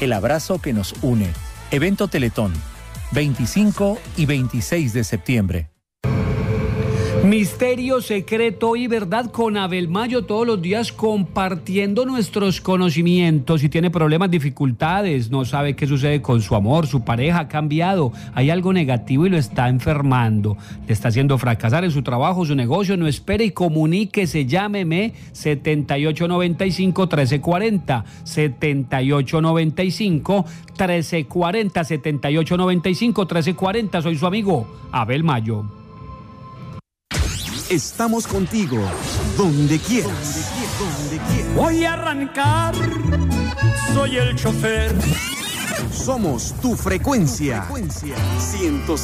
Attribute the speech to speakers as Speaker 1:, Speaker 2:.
Speaker 1: El abrazo que nos une. Evento Teletón, 25 y 26 de septiembre.
Speaker 2: Misterio, secreto y verdad con Abel Mayo, todos los días compartiendo nuestros conocimientos. Si tiene problemas, dificultades, no sabe qué sucede con su amor, su pareja ha cambiado, hay algo negativo y lo está enfermando, le está haciendo fracasar en su trabajo, su negocio, no espere y comuníquese, llámeme 7895-1340, 7895-1340, 7895-1340, soy su amigo Abel Mayo.
Speaker 3: Estamos contigo, donde quieras.
Speaker 4: Voy a arrancar, soy el chofer.
Speaker 3: Somos tu frecuencia. 105.